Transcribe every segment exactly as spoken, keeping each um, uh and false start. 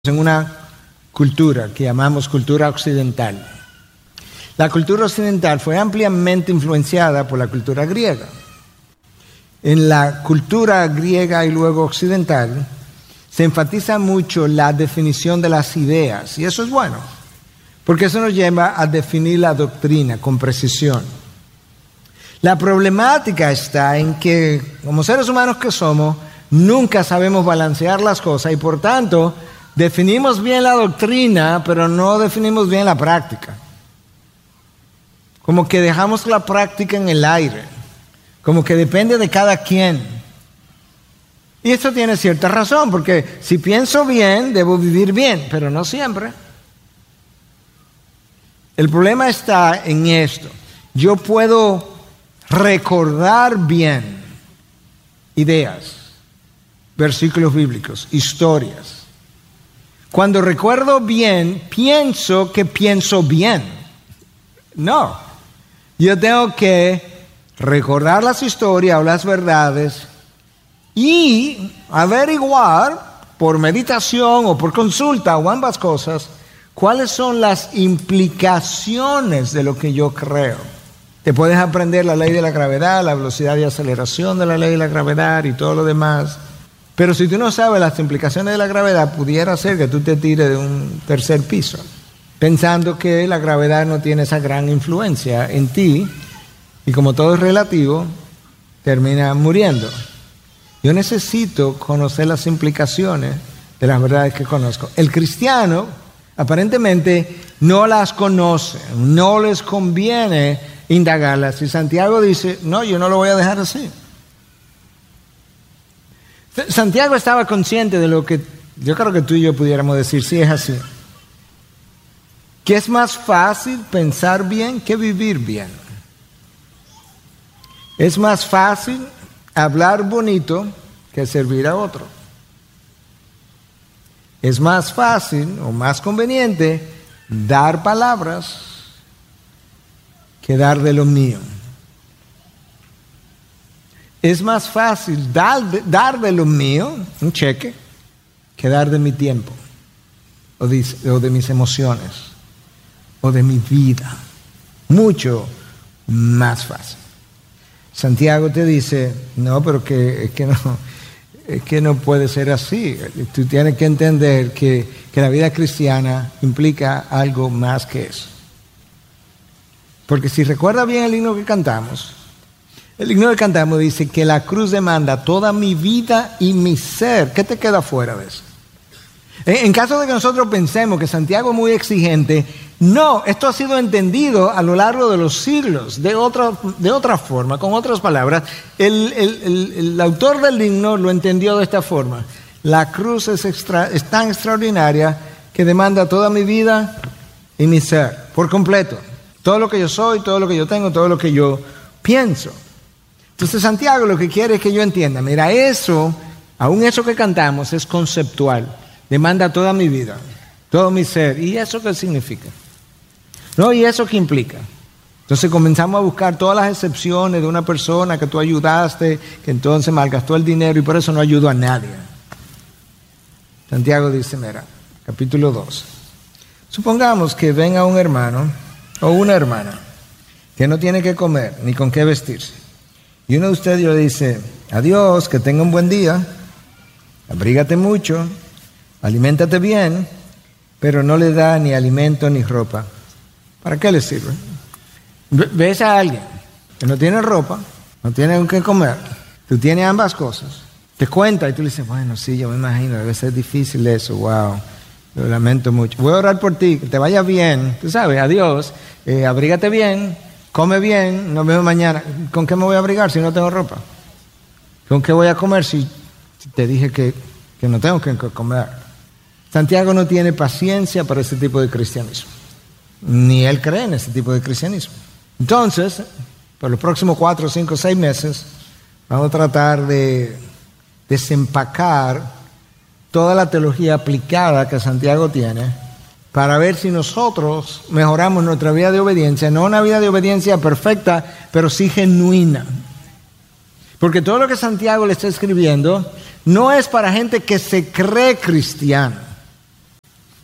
en una cultura que llamamos cultura occidental. La cultura occidental fue ampliamente influenciada por la cultura griega. En la cultura griega y luego occidental se enfatiza mucho la definición de las ideas, y eso es bueno, porque eso nos lleva a definir la doctrina con precisión. La problemática está en que, como seres humanos que somos, nunca sabemos balancear las cosas y por tanto definimos bien la doctrina, pero no definimos bien la práctica. Como que dejamos la práctica en el aire, como que depende de cada quien. Y esto tiene cierta razón, porque si pienso bien, debo vivir bien, pero no siempre. El problema está en esto. Yo puedo recordar bien ideas, versículos bíblicos, historias. Cuando recuerdo bien, pienso que pienso bien. No. Yo tengo que recordar las historias o las verdades y averiguar por meditación o por consulta o ambas cosas cuáles son las implicaciones de lo que yo creo. Te puedes aprender la ley de la gravedad, la velocidad de aceleración de la ley de la gravedad y todo lo demás. Pero si tú no sabes las implicaciones de la gravedad, pudiera ser que tú te tires de un tercer piso, pensando que la gravedad no tiene esa gran influencia en ti, y como todo es relativo, termina muriendo. Yo necesito conocer las implicaciones de las verdades que conozco. El cristiano, aparentemente, no las conoce, no les conviene indagarlas. Y Santiago dice, no, yo no lo voy a dejar así. Santiago estaba consciente de lo que yo creo que tú y yo pudiéramos decir, sí es así. Que es más fácil pensar bien que vivir bien. Es más fácil hablar bonito que servir a otro. Es más fácil o más conveniente dar palabras que dar de lo mío. Es más fácil dar de, dar de lo mío, un cheque, que dar de mi tiempo, o de, o de mis emociones, o de mi vida. Mucho más fácil. Santiago te dice, no, pero que, es, que no, es que no puede ser así. Tú tienes que entender que, que la vida cristiana implica algo más que eso. Porque si recuerda bien el himno que cantamos, el himno que cantamos dice que la cruz demanda toda mi vida y mi ser. ¿Qué te queda fuera de eso? En, en caso de que nosotros pensemos que Santiago es muy exigente, no, esto ha sido entendido a lo largo de los siglos, de otra, de otra forma, con otras palabras. El, el, el, el autor del himno lo entendió de esta forma. La cruz es, extra, es tan extraordinaria que demanda toda mi vida y mi ser, por completo. Todo lo que yo soy, todo lo que yo tengo, todo lo que yo pienso. Entonces Santiago lo que quiere es que yo entienda, mira, eso, aún eso que cantamos es conceptual, demanda toda mi vida, todo mi ser. ¿Y eso qué significa? ¿No? ¿Y eso qué implica? Entonces comenzamos a buscar todas las excepciones de una persona que tú ayudaste, que entonces malgastó el dinero y por eso no ayudó a nadie. Santiago dice, mira, capítulo dos. Supongamos que venga un hermano o una hermana que no tiene que comer ni con qué vestirse. Y uno de ustedes le dice, adiós, que tenga un buen día, abrígate mucho, aliméntate bien, pero no le da ni alimento ni ropa. ¿Para qué le sirve? Ves a alguien que no tiene ropa, no tiene con qué comer, tú tienes ambas cosas, te cuenta y tú le dices, bueno, sí, yo me imagino, debe ser difícil eso, wow, lo lamento mucho. Voy a orar por ti, que te vaya bien, tú sabes, adiós, eh, abrígate bien, come bien, nos vemos mañana. ¿Con qué me voy a abrigar si no tengo ropa? ¿Con qué voy a comer si, si te dije que, que no tengo que comer? Santiago no tiene paciencia para ese tipo de cristianismo. Ni él cree en ese tipo de cristianismo. Entonces, por los próximos cuatro, cinco, seis meses, vamos a tratar de desempacar toda la teología aplicada que Santiago tiene para ver si nosotros mejoramos nuestra vida de obediencia, no una vida de obediencia perfecta, pero sí genuina. Porque todo lo que Santiago le está escribiendo no es para gente que se cree cristiana.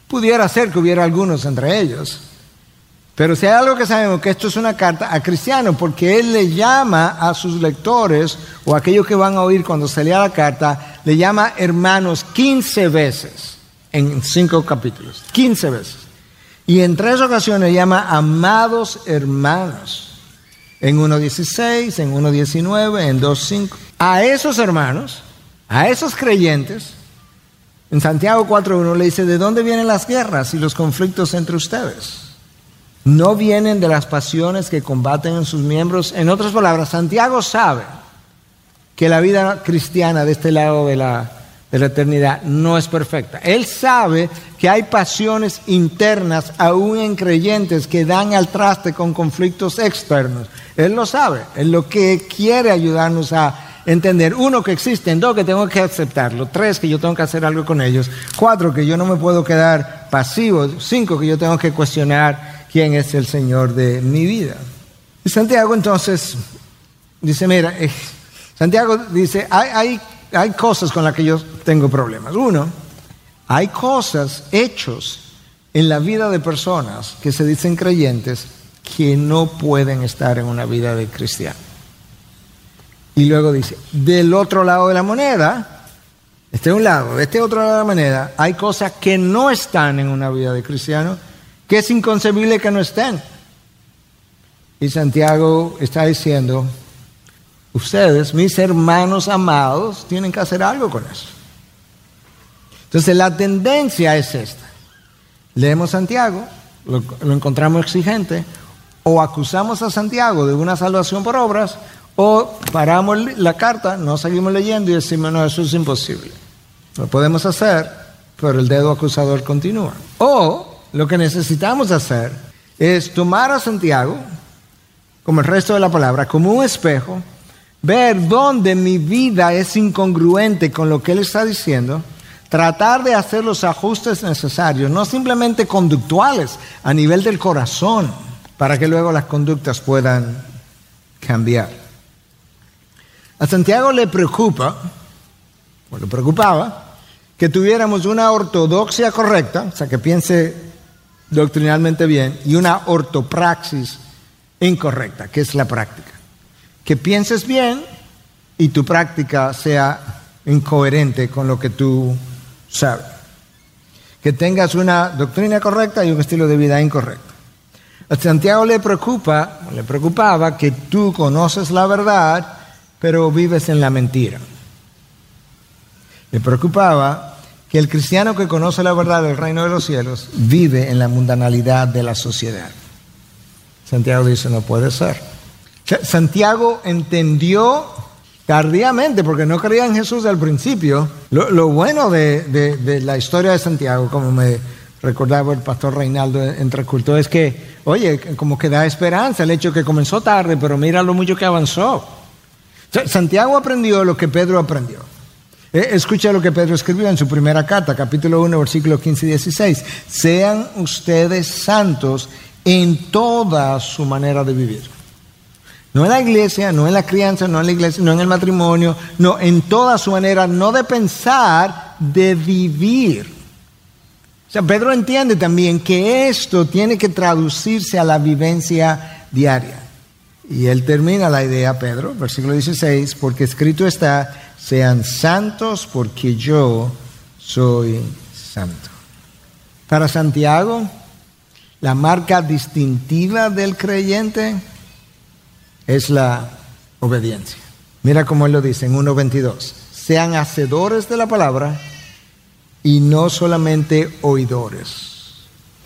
Pudiera ser que hubiera algunos entre ellos. Pero si hay algo que sabemos, que esto es una carta a cristianos, porque él le llama a sus lectores, o a aquellos que van a oír cuando se lea la carta, le llama hermanos quince veces, en cinco capítulos, quince veces. Y en tres ocasiones llama amados hermanos, en uno dieciséis, en uno diecinueve, en dos cinco. A esos hermanos, a esos creyentes, en Santiago cuatro uno le dice, ¿de dónde vienen las guerras y los conflictos entre ustedes? ¿No vienen de las pasiones que combaten en sus miembros? En otras palabras, Santiago sabe que la vida cristiana de este lado de la, de la eternidad no es perfecta. Él sabe que hay pasiones internas aún en creyentes que dan al traste con conflictos externos. Él lo sabe. Él lo que quiere ayudarnos a entender, uno, que existen, dos, que tengo que aceptarlo, tres, que yo tengo que hacer algo con ellos, cuatro, que yo no me puedo quedar pasivo, cinco, que yo tengo que cuestionar quién es el Señor de mi vida. Y Santiago entonces dice, mira, eh, Santiago dice, hay, hay, hay cosas con las que yo tengo problemas. Uno, hay cosas, hechos en la vida de personas que se dicen creyentes que no pueden estar en una vida de cristiano. Y luego dice, del otro lado de la moneda, este es un lado, de este otro lado de la moneda, hay cosas que no están en una vida de cristiano, que es inconcebible que no estén. Y Santiago está diciendo, ustedes, mis hermanos amados, tienen que hacer algo con eso. Entonces la tendencia es esta. Leemos Santiago, lo, lo encontramos exigente, o acusamos a Santiago de una salvación por obras, o paramos la carta, no seguimos leyendo y decimos, no, eso es imposible. Lo podemos hacer, pero el dedo acusador continúa. O lo que necesitamos hacer es tomar a Santiago, como el resto de la palabra, como un espejo, ver dónde mi vida es incongruente con lo que él está diciendo, tratar de hacer los ajustes necesarios, no simplemente conductuales, a nivel del corazón, para que luego las conductas puedan cambiar. A Santiago le preocupa, o le preocupaba, que tuviéramos una ortodoxia correcta, o sea, que piense doctrinalmente bien, y una ortopraxis incorrecta, que es la práctica. Que pienses bien y tu práctica sea incoherente con lo que tú sabes. Que tengas una doctrina correcta y un estilo de vida incorrecto. A Santiago le preocupa, le preocupaba que tú conoces la verdad, pero vives en la mentira. Le preocupaba que el cristiano que conoce la verdad del reino de los cielos vive en la mundanalidad de la sociedad. Santiago dice, no puede ser. Santiago entendió tardíamente, porque no creía en Jesús al principio. Lo, lo bueno de, de, de la historia de Santiago, como me recordaba el pastor Reinaldo entre culto, es que, oye, como que da esperanza el hecho que comenzó tarde, pero mira lo mucho que avanzó. Santiago aprendió lo que Pedro aprendió. Escucha lo que Pedro escribió en su primera carta, capítulo uno, versículos quince y dieciséis. Sean ustedes santos en toda su manera de vivir. No en la iglesia, no en la crianza, no en la iglesia, no en el matrimonio, no, en toda su manera, no de pensar, de vivir. O sea, Pedro entiende también que esto tiene que traducirse a la vivencia diaria. Y él termina la idea, Pedro, versículo dieciséis, porque escrito está, sean santos porque yo soy santo. Para Santiago, la marca distintiva del creyente es la obediencia. Mira cómo él lo dice en uno veintidós. Sean hacedores de la palabra y no solamente oidores.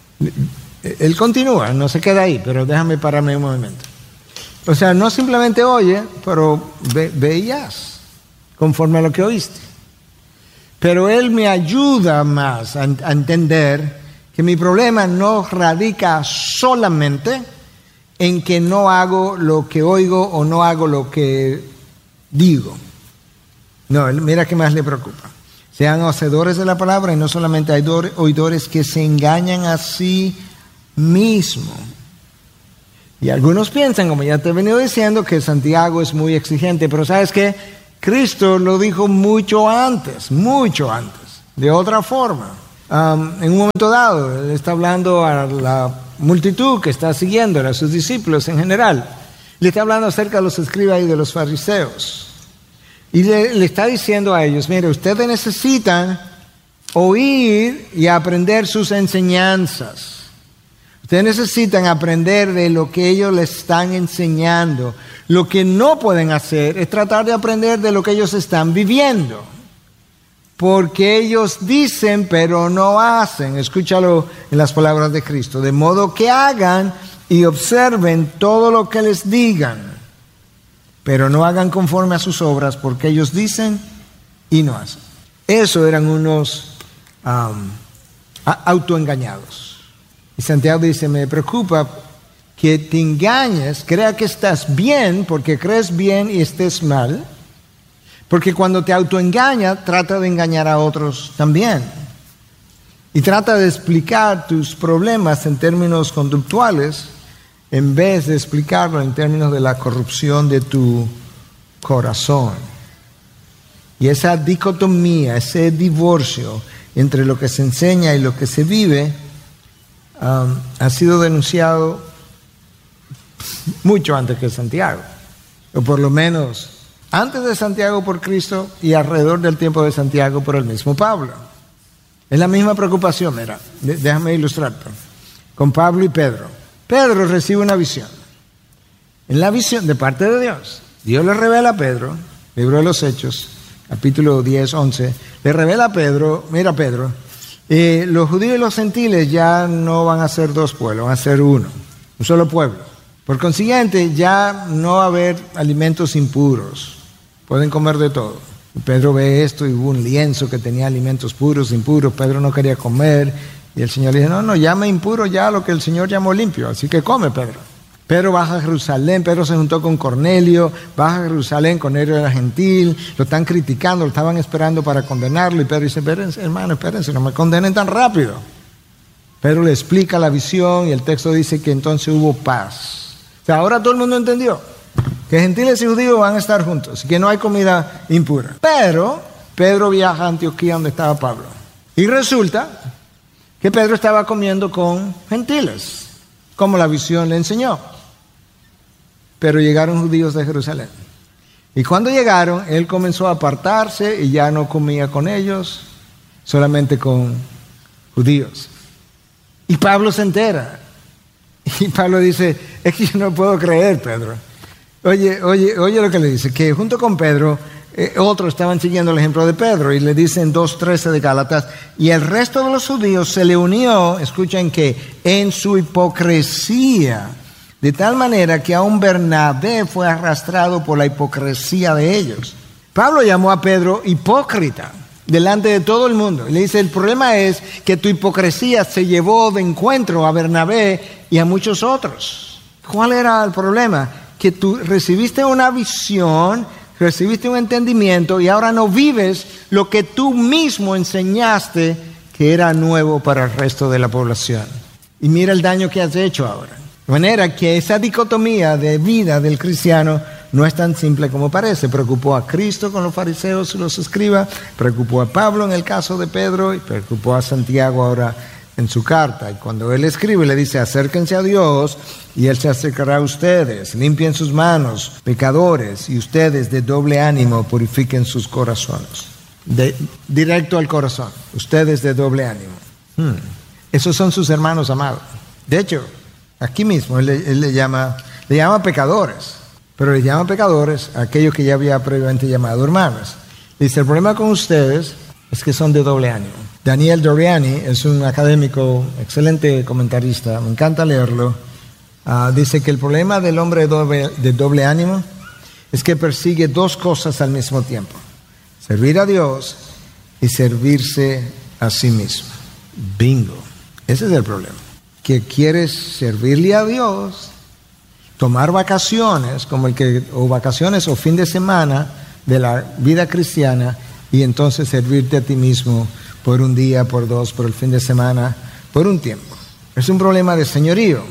Él continúa, no se queda ahí, pero déjame pararme un momento. O sea, no simplemente oye, pero ve, veías conforme a lo que oíste. Pero él me ayuda más a, a entender que mi problema no radica solamente en que no hago lo que oigo o no hago lo que digo. No, mira qué más le preocupa. Sean hacedores de la palabra y no solamente oidores que se engañan a sí mismos. Y algunos piensan, como ya te he venido diciendo, que Santiago es muy exigente, pero ¿sabes qué? Cristo lo dijo mucho antes, mucho antes, de otra forma. Um, en un momento dado, él está hablando a la multitud que está siguiendo, a sus discípulos en general. Le está hablando acerca de los escribas y de los fariseos. Y le, le está diciendo a ellos, mire, ustedes necesitan oír y aprender sus enseñanzas. Ustedes necesitan aprender de lo que ellos les están enseñando. Lo que no pueden hacer es tratar de aprender de lo que ellos están viviendo. Porque ellos dicen, pero no hacen. Escúchalo en las palabras de Cristo. De modo que hagan y observen todo lo que les digan. Pero no hagan conforme a sus obras, porque ellos dicen y no hacen. Eso eran unos um, autoengañados. Y Santiago dice, me preocupa que te engañes, crea que estás bien porque crees bien y estés mal. Porque cuando te autoengañas, trata de engañar a otros también. Y trata de explicar tus problemas en términos conductuales en vez de explicarlo en términos de la corrupción de tu corazón. Y esa dicotomía, ese divorcio entre lo que se enseña y lo que se vive, um, ha sido denunciado mucho antes que Santiago. O por lo menos antes de Santiago por Cristo y alrededor del tiempo de Santiago por el mismo Pablo. Es la misma preocupación, mira, déjame ilustrarte. Con Pablo y Pedro. Pedro recibe una visión. En la visión de parte de Dios. Dios le revela a Pedro, libro de los Hechos, capítulo diez, once, le revela a Pedro, mira Pedro, eh, los judíos y los gentiles ya no van a ser dos pueblos, van a ser uno, un solo pueblo. Por consiguiente, ya no va a haber alimentos impuros, pueden comer de todo. Y Pedro ve esto y hubo un lienzo que tenía alimentos puros, impuros, Pedro no quería comer, y el Señor le dice, no, no, llame impuro ya lo que el Señor llamó limpio, así que come Pedro. Pedro baja a Jerusalén, Pedro se juntó con Cornelio, baja a Jerusalén, Cornelio era gentil, lo están criticando, lo estaban esperando para condenarlo, y Pedro dice, espérense hermano, espérense, no me condenen tan rápido. Pedro le explica la visión y el texto dice que entonces hubo paz. O sea, ahora todo el mundo entendió que gentiles y judíos van a estar juntos y que no hay comida impura. Pero Pedro viaja a Antioquía donde estaba Pablo. Y resulta que Pedro estaba comiendo con gentiles, como la visión le enseñó. Pero llegaron judíos de Jerusalén. Y cuando llegaron, él comenzó a apartarse y ya no comía con ellos, solamente con judíos. Y Pablo se entera. Y Pablo dice, es que yo no puedo creer, Pedro. Oye, oye, oye lo que le dice, que junto con Pedro, eh, otros estaban siguiendo el ejemplo de Pedro, y le dicen dos trece de Gálatas, y el resto de los judíos se le unió, escuchen que, en su hipocresía, de tal manera que aún Bernabé fue arrastrado por la hipocresía de ellos. Pablo llamó a Pedro hipócrita delante de todo el mundo. Y le dice, el problema es que tu hipocresía se llevó de encuentro a Bernabé y a muchos otros. ¿Cuál era el problema? Que tú recibiste una visión, recibiste un entendimiento y ahora no vives lo que tú mismo enseñaste que era nuevo para el resto de la población. Y mira el daño que has hecho ahora. De manera que esa dicotomía de vida del cristiano no es tan simple como parece. Preocupó a Cristo con los fariseos y los escribas, preocupó a Pablo en el caso de Pedro y preocupó a Santiago ahora en su carta. Y cuando él escribe le dice, acérquense a Dios y Él se acercará a ustedes. Limpien sus manos, pecadores, y ustedes de doble ánimo purifiquen sus corazones. De, directo al corazón, ustedes de doble ánimo. Hmm. Esos son sus hermanos amados. De hecho, aquí mismo él, él le llama, le llama pecadores, pero le llama pecadores a aquellos que ya había previamente llamado hermanos. Dice, el problema con ustedes es que son de doble ánimo. Daniel Doriani es un académico, excelente comentarista, me encanta leerlo. Uh, dice que el problema del hombre de doble, de doble ánimo es que persigue dos cosas al mismo tiempo. Servir a Dios y servirse a sí mismo. Bingo. Ese es el problema. Que quieres servirle a Dios, tomar vacaciones, como el que, o vacaciones o fin de semana de la vida cristiana, y entonces servirte a ti mismo por un día, por dos, por el fin de semana, por un tiempo. Es un problema de señorío.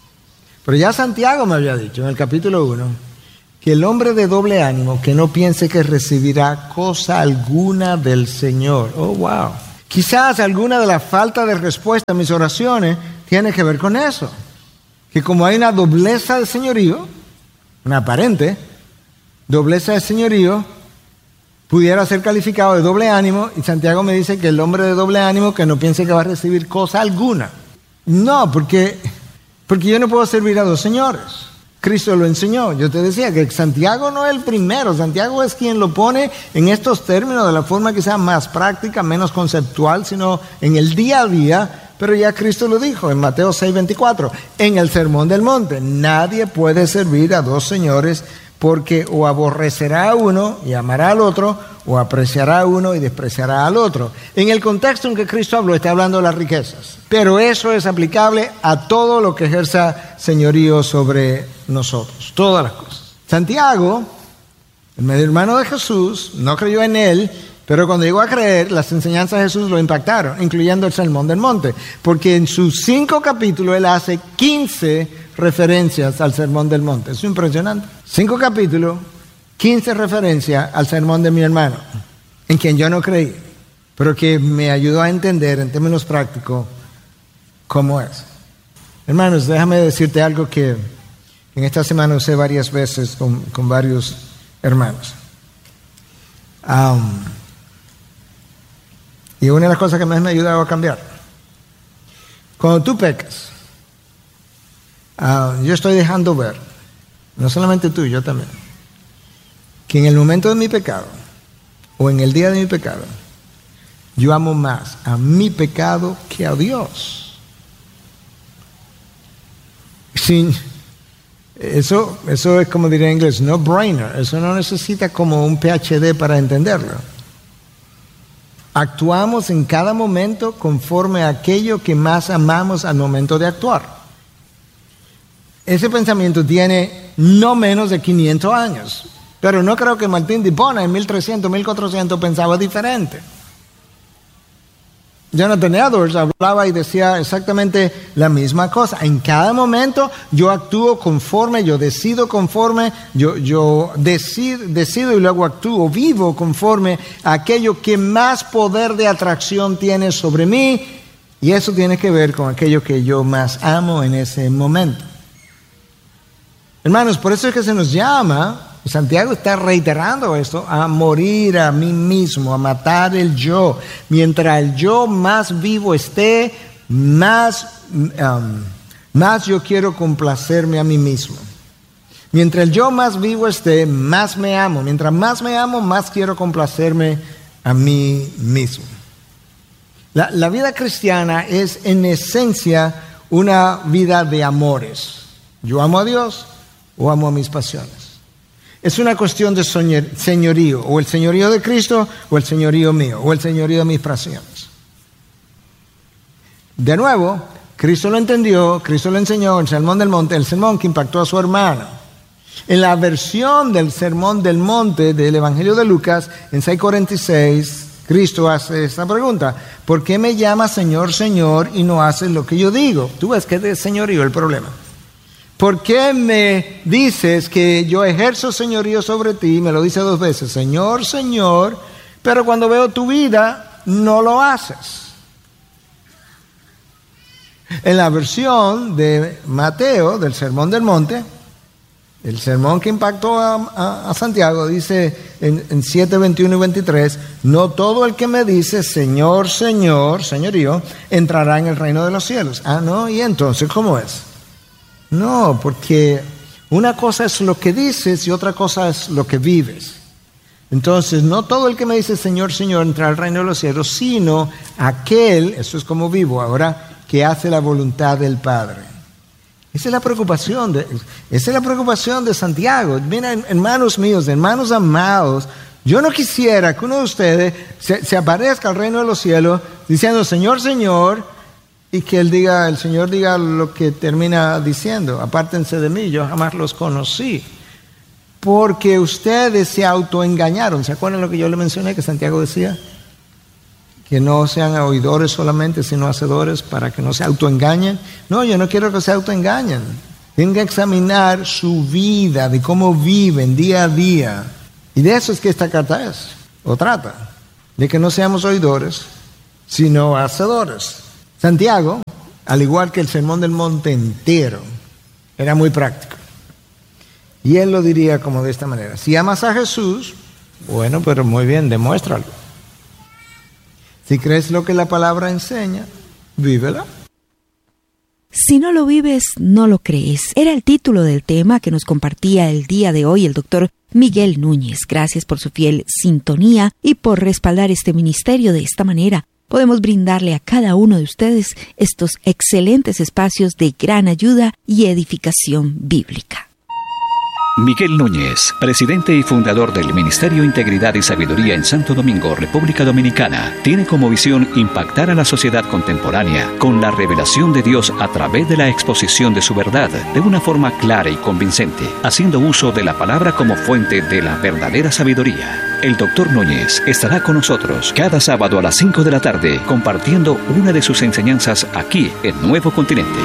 Pero ya Santiago me había dicho en el capítulo uno que el hombre de doble ánimo que no piense que recibirá cosa alguna del Señor. Oh, wow. Quizás alguna de la falta de respuesta a mis oraciones tiene que ver con eso. Que como hay una dobleza de señorío, una aparente dobleza de señorío, pudiera ser calificado de doble ánimo, y Santiago me dice que el hombre de doble ánimo que no piense que va a recibir cosa alguna. No, porque, porque yo no puedo servir a dos señores. Cristo lo enseñó. Yo te decía que Santiago no es el primero. Santiago es quien lo pone en estos términos de la forma que sea más práctica, menos conceptual, sino en el día a día. Pero ya Cristo lo dijo en Mateo seis veinticuatro, en el Sermón del Monte. Nadie puede servir a dos señores, porque o aborrecerá a uno y amará al otro, o apreciará a uno y despreciará al otro. En el contexto en que Cristo habló, está hablando de las riquezas. Pero eso es aplicable a todo lo que ejerza señorío sobre nosotros. Todas las cosas. Santiago, el medio hermano de Jesús, no creyó en él, pero cuando llegó a creer, las enseñanzas de Jesús lo impactaron, incluyendo el Sermón del Monte. Porque en sus cinco capítulos él hace quince referencias al Sermón del Monte. Es impresionante. Cinco capítulos, quince referencias al sermón de mi hermano, en quien yo no creí, pero que me ayudó a entender en términos prácticos cómo es. Hermanos, déjame decirte algo que en esta semana usé varias veces con, con varios hermanos. Um, y una de las cosas que más me ha ayudado a cambiar. Cuando tú pecas, uh, yo estoy dejando ver, no solamente tú, yo también, que en el momento de mi pecado, o en el día de mi pecado, yo amo más a mi pecado que a Dios. Sin, eso, eso es como diría en inglés, no brainer. Eso no necesita como un P H D para entenderlo. Actuamos en cada momento conforme a aquello que más amamos al momento de actuar. Ese pensamiento tiene no menos de quinientos años. Pero no creo que Martín de Hipona en mil trescientos, mil cuatrocientos pensaba diferente. Jonathan Edwards hablaba y decía exactamente la misma cosa. En cada momento yo actúo conforme, yo decido conforme, yo, yo decido, decido y luego actúo, vivo conforme a aquello que más poder de atracción tiene sobre mí, y eso tiene que ver con aquello que yo más amo en ese momento. Hermanos, por eso es que se nos llama, y Santiago está reiterando esto, a morir a mí mismo, a matar el yo. Mientras el yo más vivo esté, más, um, más yo quiero complacerme a mí mismo. Mientras el yo más vivo esté, más me amo. Mientras más me amo, más quiero complacerme a mí mismo. La, la vida cristiana es en esencia una vida de amores. Yo amo a Dios o amo a mis pasiones. Es una cuestión de señorío, o el señorío de Cristo, o el señorío mío, o el señorío de mis pasiones. De nuevo, Cristo lo entendió, Cristo lo enseñó en el Sermón del Monte, el sermón que impactó a su hermano. En la versión del Sermón del Monte del Evangelio de Lucas, en seis cuarenta y seis, Cristo hace esta pregunta: ¿por qué me llamas Señor, Señor, y no haces lo que yo digo? Tú ves que es de señorío el problema. ¿Por qué me dices que yo ejerzo señorío sobre ti? Me lo dice dos veces, Señor, Señor, pero cuando veo tu vida, no lo haces. En la versión de Mateo, del Sermón del Monte, el sermón que impactó a, a, a Santiago, dice en, en siete, veintiuno y veintitrés, no todo el que me dice, Señor, Señor, señorío, entrará en el reino de los cielos. Ah, no, ¿y entonces cómo es? No, porque una cosa es lo que dices y otra cosa es lo que vives. Entonces, no todo el que me dice Señor, Señor entra al reino de los cielos, sino aquel, eso es como vivo ahora, que hace la voluntad del Padre. Esa es la preocupación de, esa es la preocupación de Santiago. Miren, hermanos míos, hermanos amados, yo no quisiera que uno de ustedes se, se aparezca al reino de los cielos diciendo Señor, Señor, y que él diga, el Señor diga lo que termina diciendo: apártense de mí, yo jamás los conocí. Porque ustedes se autoengañaron. ¿Se acuerdan lo que yo le mencioné que Santiago decía? Que no sean oidores solamente, sino hacedores, para que no se autoengañen. No, yo no quiero que se autoengañen. Tienen que examinar su vida, de cómo viven día a día. Y de eso es que esta carta es, o trata, de que no seamos oidores, sino hacedores. Santiago, al igual que el Sermón del Monte entero, era muy práctico. Y él lo diría como de esta manera: si amas a Jesús, bueno, pero muy bien, demuéstralo. Si crees lo que la palabra enseña, vívela. Si no lo vives, no lo crees. Era el título del tema que nos compartía el día de hoy el doctor Miguel Núñez. Gracias por su fiel sintonía y por respaldar este ministerio de esta manera. Podemos brindarle a cada uno de ustedes estos excelentes espacios de gran ayuda y edificación bíblica. Miguel Núñez, presidente y fundador del Ministerio Integridad y Sabiduría en Santo Domingo, República Dominicana, tiene como visión impactar a la sociedad contemporánea con la revelación de Dios a través de la exposición de su verdad de una forma clara y convincente, haciendo uso de la palabra como fuente de la verdadera sabiduría. El doctor Núñez estará con nosotros cada sábado a las cinco de la tarde compartiendo una de sus enseñanzas aquí en Nuevo Continente.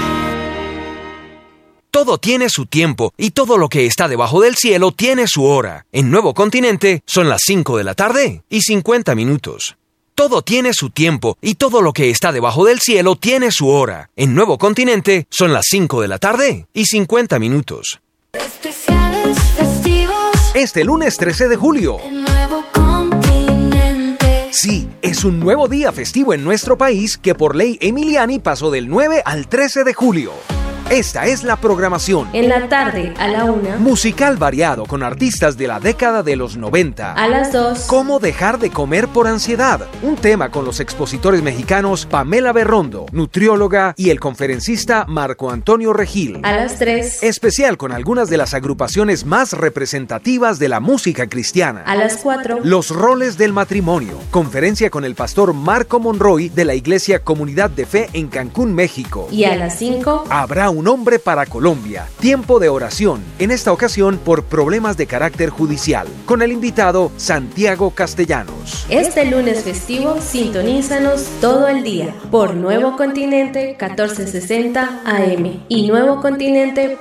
Todo tiene su tiempo y todo lo que está debajo del cielo tiene su hora. En Nuevo Continente son las cinco de la tarde y cincuenta minutos. Todo tiene su tiempo y todo lo que está debajo del cielo tiene su hora. En Nuevo Continente son las cinco de la tarde y cincuenta minutos. Especiales festivos. Este lunes trece de julio. En Nuevo Continente. Sí, es un nuevo día festivo en nuestro país que por ley Emiliani pasó del nueve al trece de julio. Esta es la programación. En la tarde, a la una. Musical variado con artistas de la década de los noventa. A las dos. ¿Cómo dejar de comer por ansiedad? Un tema con los expositores mexicanos Pamela Berrondo, nutrióloga, y el conferencista Marco Antonio Regil. A las tres. Especial con algunas de las agrupaciones más representativas de la música cristiana. A las cuatro. Los roles del matrimonio. Conferencia con el pastor Marco Monroy de la Iglesia Comunidad de Fe en Cancún, México. Y a las cinco. Habrá un hombre para Colombia. Tiempo de oración, en esta ocasión por problemas de carácter judicial, con el invitado Santiago Castellanos. Este lunes festivo, sintonízanos todo el día por Nuevo Continente catorce sesenta A M y Nuevo Continente